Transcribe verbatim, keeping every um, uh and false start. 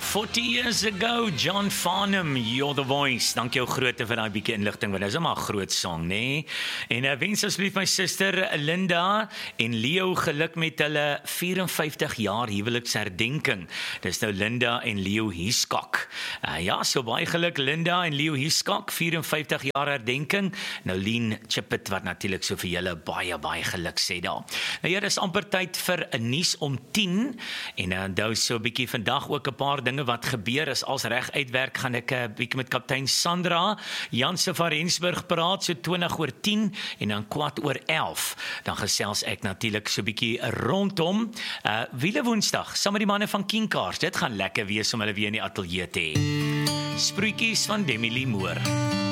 forty years ago, John Farnham, You're the Voice. Dank jou groote vir daai bietjie inligting, want dit is maar 'n groot song, nê? Nee? En uh, wens asseblief my suster Linda en Leo geluk met hulle vyf en vyftig jaar huweliksherdenking. Dis nou Linda en Leo Hiscock. Uh, ja, so baie geluk Linda en Leo Hiscock, vyf en vyftig jaar herdenking. Nou Lien Chipit wat natuurlik so vir julle baie baie geluk sê daar. Nou ja, dis amper tyd vir 'n nuus om tien en uh, onthou so 'n bietjie vandag ook 'n paar dinge wat gebeur is. Als reg uitwerk gaan ek 'n bietjie met kaptein Sandra Janse van Rensburg praat so twintig oor tien en dan kwart oor elf. Dan gesels ek natuurlik so 'n bietjie rondom uh, wiele Woensdag saam met die manne van King Cars. Dit gaan lekker wees om hulle weer in die ateljee te hê. Spruitjies van Demi Lee Moore.